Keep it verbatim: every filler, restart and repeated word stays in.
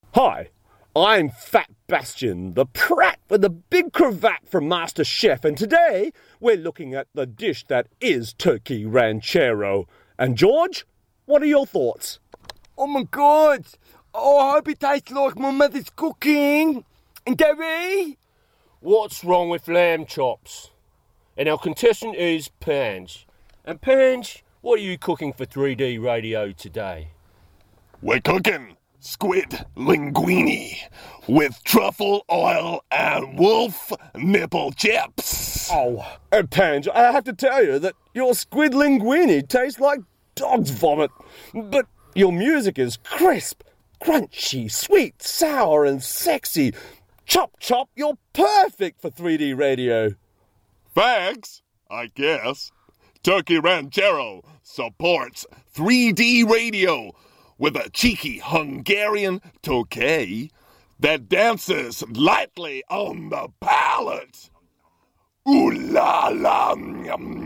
Hi, I'm Fat Bastian, the prat with the big cravat from MasterChef, and today we're looking at the dish that is turkey ranchero. And George, what are your thoughts? Oh my God! Oh, I hope it tastes like my mother's cooking. And Gary? What's wrong with lamb chops? And our contestant is Pange. And Pange, what are you cooking for three D radio today? We're cooking squid linguine with truffle oil and wolf nipple chips. Oh, and Pange, I have to tell you that your squid linguine tastes like dog's vomit. But your music is crisp, crunchy, sweet, sour and sexy. Chop chop, you're perfect for three D radio. Thanks, I guess. Turkey Ranchero supports three D radio with a cheeky Hungarian tokay that dances lightly on the palate. Ooh la la. Yum.